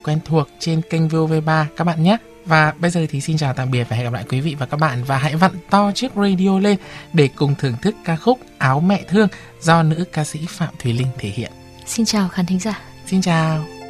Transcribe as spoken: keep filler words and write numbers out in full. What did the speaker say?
quen thuộc trên kênh vê o vê ba các bạn nhé. Và bây giờ thì xin chào tạm biệt và hẹn gặp lại quý vị và các bạn. Và hãy vặn to chiếc radio lên để cùng thưởng thức ca khúc Áo Mẹ Thương do nữ ca sĩ Phạm Thùy Linh thể hiện. Xin chào khán thính giả. Xin chào.